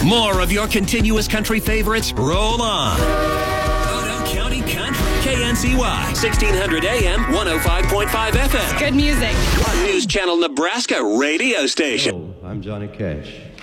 More of your continuous country favorites roll on. Odo County Country. KNCY, 1600 AM, 105.5 FM. Good music. On News Channel Nebraska radio station. Hello, I'm Johnny Cash.